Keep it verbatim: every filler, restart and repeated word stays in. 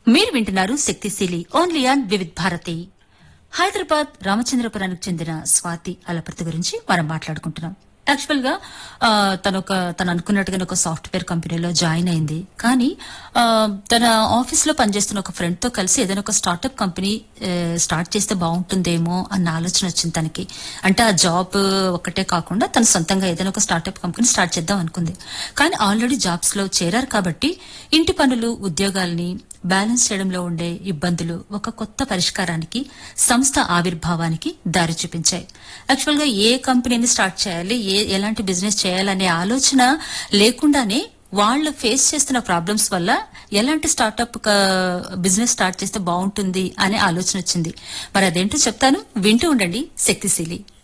మీరు వింటున్నారు శక్తిశీలి ఓన్లీ ఆన్ వివిధ్ భారతి. హైదరాబాద్ రామచంద్రపురానికి చెందిన స్వాతి అలపర్తి గురించి మనం మాట్లాడుకుంటున్నాం. యాక్చువల్ గా తను ఒక తను అనుకున్నట్టుగా ఒక సాఫ్ట్వేర్ కంపెనీలో జాయిన్ అయింది. కానీ ఆ, తన ఆఫీస్ లో పనిచేస్తున్న ఒక ఫ్రెండ్ తో కలిసి ఏదైనా ఒక స్టార్ట్అప్ కంపెనీ స్టార్ట్ చేస్తే బాగుంటుందేమో అన్న ఆలోచన వచ్చింది తనకి. అంటే ఆ జాబ్ ఒకటే కాకుండా తను సొంతంగా ఏదైనా ఒక స్టార్ట్అప్ కంపెనీ స్టార్ట్ చేద్దాం అనుకుంది. కానీ ఆల్రెడీ జాబ్స్ లో చేరారు కాబట్టి ఇంటి పనులు, ఉద్యోగాల్ని బ్యాలెన్స్ చేయడంలో ఉండే ఇబ్బందులు ఒక కొత్త పరిష్కారానికి, సంస్థ ఆవిర్భావానికి దారి చూపించాయి. యాక్చువల్ గా ఏ కంపెనీని స్టార్ట్ చేయాలి, ఏ ఎలాంటి బిజినెస్ చేయాలనే ఆలోచన లేకుండానే వాళ్ళు ఫేస్ చేస్తున్న ప్రాబ్లమ్స్ వల్ల ఎలాంటి స్టార్ట్అప్ బిజినెస్ స్టార్ట్ చేస్తే బాగుంటుంది అనే ఆలోచన వచ్చింది. మరి అదేంటో చెప్తాను, వింటూ ఉండండి శక్తిశీలి.